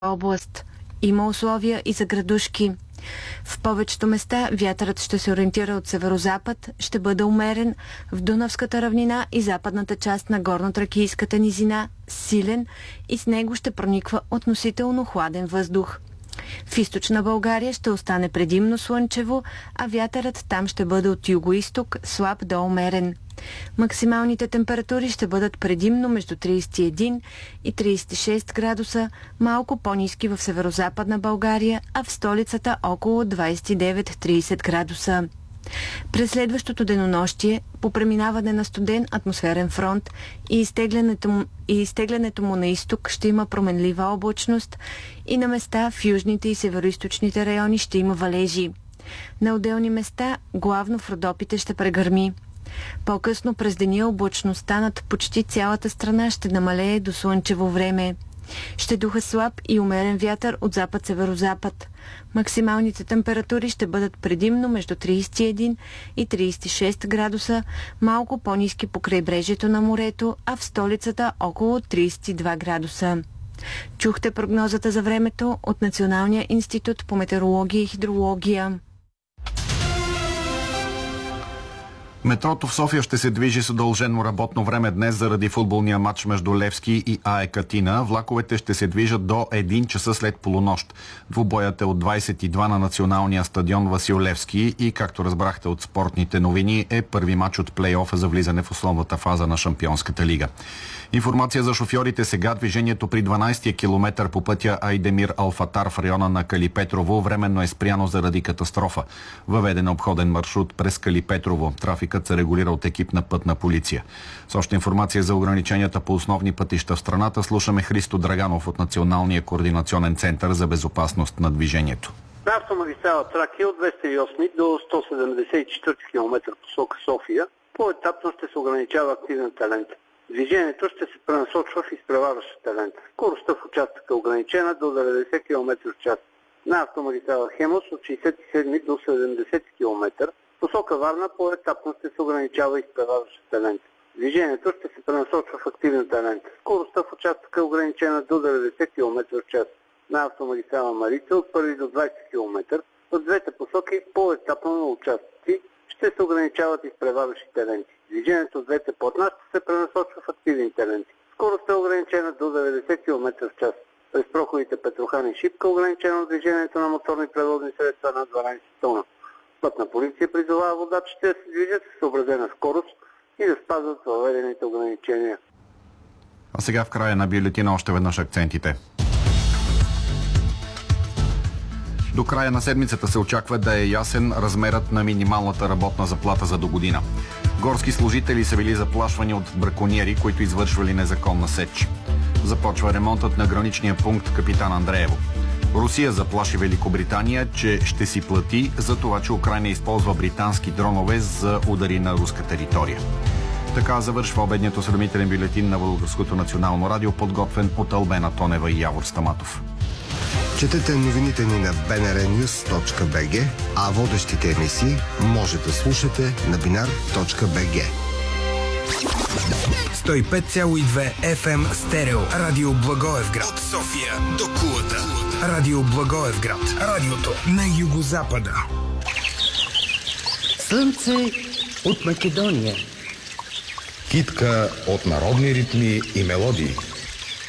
област. Има условия и за градушки. В повечето места вятърът ще се ориентира от северозапад, ще бъде умерен, в Дунавската равнина и западната част на горно-тракийската низина силен и с него ще прониква относително хладен въздух. В източна България ще остане предимно слънчево, а вятърът там ще бъде от юго-исток, слаб до умерен. Максималните температури ще бъдат предимно между 31 и 36 градуса, малко по-ниски в северозападна България, а в столицата около 29-30 градуса. През следващото денонощие, по преминаване на студен атмосферен фронт и изтеглянето му на изток ще има променлива облачност и на места в южните и североизточните райони ще има валежи. На отделни места, главно в Родопите, ще прегърми. По-късно през деня облачността над почти цялата страна ще намалее до слънчево време. Ще духа слаб и умерен вятър от запад-северозапад. Максималните температури ще бъдат предимно между 31 и 36 градуса, малко по-ниски по крайбрежието на морето, а в столицата около 32 градуса. Чухте прогнозата за времето от Националния институт по метеорология и хидрология. Метрото в София ще се движи с удължено работно време днес заради футболния матч между Левски и АЕК Атина. Влаковете ще се движат до 1 часа след полунощ. Двубоят е от 22 на националния стадион Васил Левски и, както разбрахте от спортните новини, е първи матч от плейофа за влизане в основната фаза на Шампионската лига. Информация за шофьорите сега. Движението при 12-я километър по пътя Айдемир Алфатар в района на Калипетрово временно е спряно заради катастрофа. Въведен обходен маршрут през Калипетрово. Трафикът се регулира от екип на пътна полиция. С още информация за ограниченията по основни пътища в страната слушаме Христо Драганов от Националния координационен център за безопасност на движението. На автомагистрала Тракия от 208 до 174 км посока София поетапно ще се ограничава активната лента. Движението ще се пренасочва в изпреварващата лента. Скоростта в участъка е ограничена до 90 км в час. На автомагистрала Хемос от 67 до 70 км посока Варна поетапно ще се ограничава изпреварващата лента. Движението ще се пренасочва в активната лента. Скоростта в участъка е ограничена до 90 км в час. На автомагистрала Марица от 1 до 20 км от двете посоки поетапно на участъци ще се ограничават изпреварващите ленти. Движението от двете платна ще се пренасочва в активните ленти. Скоростта е ограничена до 90 км в час. През проходите Петрохан и Шипка ограничено движението на моторни превозни средства на 12 тона. Пътна полиция призовава водачите да се движат с съобразена скорост и да спазват въведените ограничения. А сега в края на бюлетина още веднъж акцентите. До края на седмицата се очаква да е ясен размерът на минималната работна заплата за догодина. Горски служители са били заплашвани от бракониери, които извършвали незаконна сеч. Започва ремонтът на граничния пункт Капитан Андреево. Русия заплаши Великобритания, че ще си плати за това, че Украйна използва британски дронове за удари на руска територия. Така завършва обедният осведомителен бюлетин на Българското национално радио, подготвен от Албена Тонева и Явор Стаматов. Четете новините ни на bnrnews.bg, а водещите емисии може да слушате на binar.bg. 105,2 FM стерео. Радио Благоевград. От София до Кулата. Радио Благоевград. Радиото на югозапада. Слънце от Македония. Китка от народни ритми и мелодии.